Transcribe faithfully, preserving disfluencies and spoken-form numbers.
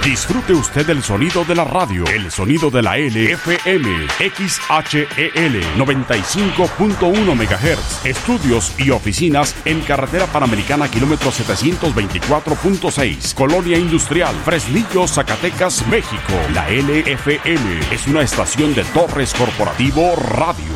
Disfrute usted el sonido de la radio, el sonido de la L F M, X H E L noventa y cinco punto uno megahertz. Estudios y oficinas en Carretera Panamericana, kilómetro setecientos veinticuatro punto seis, Colonia Industrial, Fresnillo, Zacatecas, México. La L F M es una estación de Torres Corporativo Radio.